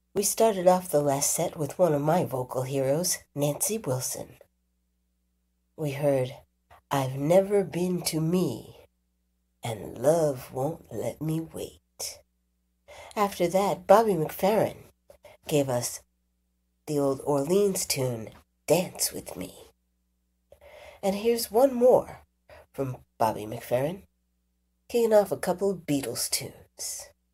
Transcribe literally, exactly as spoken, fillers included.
We started off the last set with one of my vocal heroes, Nancy Wilson. We heard, "I've Never Been to Me," and "Love Won't Let Me Wait." After that, Bobby McFerrin gave us the old Orleans tune, "Dance With Me." And here's one more from Bobby McFerrin, kicking off a couple of Beatles tunes.